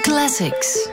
Classics.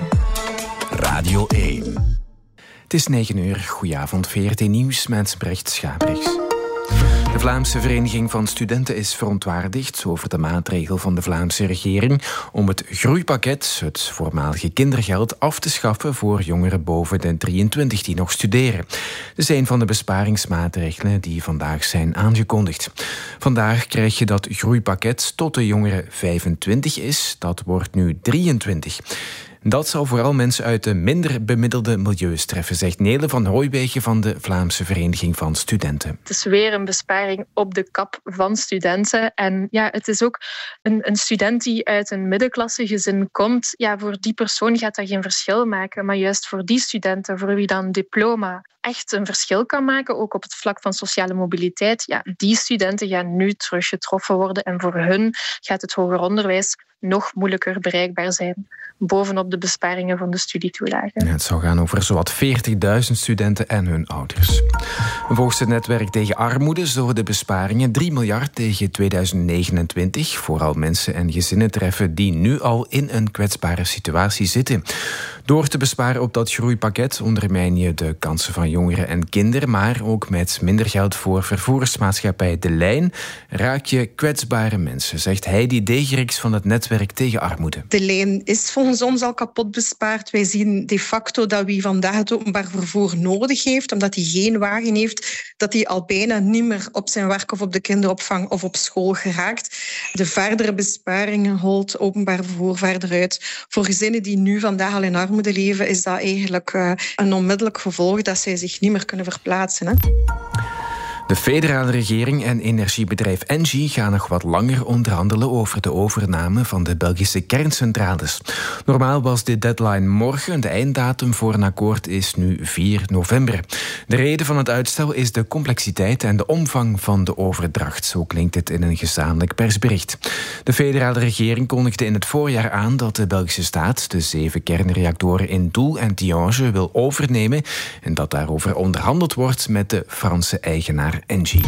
Radio 1. Het is 9:00. Goedenavond, VRT Nieuws met Brecht Schabrichs. De Vlaamse Vereniging van Studenten is verontwaardigd over de maatregel van de Vlaamse regering om het groeipakket, het voormalige kindergeld, af te schaffen voor jongeren boven de 23 die nog studeren. Dit is een van de besparingsmaatregelen die vandaag zijn aangekondigd. Vandaag krijg je dat groeipakket tot de jongeren 25 is. Dat wordt nu 23. Dat zal vooral mensen uit de minder bemiddelde milieus treffen, zegt Nele van Hooijwegen van de Vlaamse Vereniging van Studenten. Het is weer een besparing op de kap van studenten. En ja, het is ook een student die uit een middenklassegezin komt. Ja, voor die persoon gaat dat geen verschil maken. Maar juist voor die studenten, voor wie dan een diploma echt een verschil kan maken, ook op het vlak van sociale mobiliteit, ja, die studenten gaan nu terug getroffen worden. En voor hun gaat het hoger onderwijs nog moeilijker bereikbaar zijn, bovenop de besparingen van de studietoelagen. Het zou gaan over zowat 40.000 studenten en hun ouders. Volgens het netwerk tegen armoede zullen de besparingen 3 miljard tegen 2029 vooral mensen en gezinnen treffen die nu al in een kwetsbare situatie zitten. Door te besparen op dat groeipakket ondermijn je de kansen van jongeren en kinderen, maar ook met minder geld voor vervoersmaatschappij De Lijn raak je kwetsbare mensen, zegt Heidi Degeriks van het netwerk tegen armoede. De lijn is volgens ons al kapot bespaard. Wij zien de facto dat wie vandaag het openbaar vervoer nodig heeft, omdat hij geen wagen heeft, dat hij al bijna niet meer op zijn werk of op de kinderopvang of op school geraakt. De verdere besparingen holt openbaar vervoer verder uit. Voor gezinnen die nu vandaag al in armoede leven, is dat eigenlijk een onmiddellijk gevolg dat zij zich niet meer kunnen verplaatsen. Hè? De federale regering en energiebedrijf Engie gaan nog wat langer onderhandelen over de overname van de Belgische kerncentrales. Normaal was de deadline morgen. De einddatum voor een akkoord is nu 4 november. De reden van het uitstel is de complexiteit en de omvang van de overdracht. Zo klinkt het in een gezamenlijk persbericht. De federale regering kondigde in het voorjaar aan dat de Belgische staat de 7 kernreactoren in Doel en Tihange wil overnemen en dat daarover onderhandeld wordt met de Franse eigenaar Engie.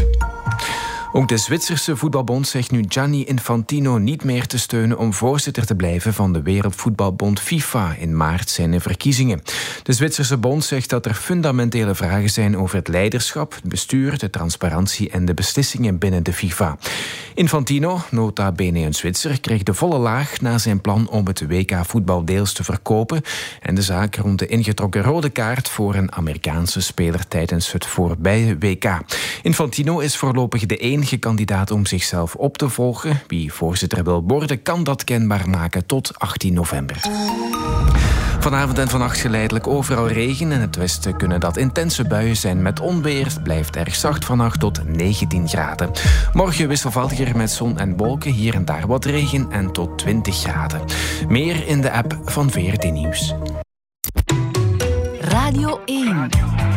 Ook de Zwitserse voetbalbond zegt nu Gianni Infantino niet meer te steunen om voorzitter te blijven van de Wereldvoetbalbond FIFA. In maart zijn er verkiezingen. De Zwitserse bond zegt dat er fundamentele vragen zijn over het leiderschap, het bestuur, de transparantie en de beslissingen binnen de FIFA. Infantino, nota bene een Zwitser, kreeg de volle laag na zijn plan om het WK-voetbal deels te verkopen en de zaak rond de ingetrokken rode kaart voor een Amerikaanse speler tijdens het voorbije WK. Infantino is voorlopig de enige kandidaat om zichzelf op te volgen. Wie voorzitter wil worden, kan dat kenbaar maken tot 18 november. Vanavond en vannacht geleidelijk overal regen. In het westen kunnen dat intense buien zijn met onweer. Het blijft erg zacht van 8 tot 19 graden. Morgen wisselvalliger met zon en wolken. Hier en daar wat regen en tot 20 graden. Meer in de app van VRT Nieuws. Radio 1.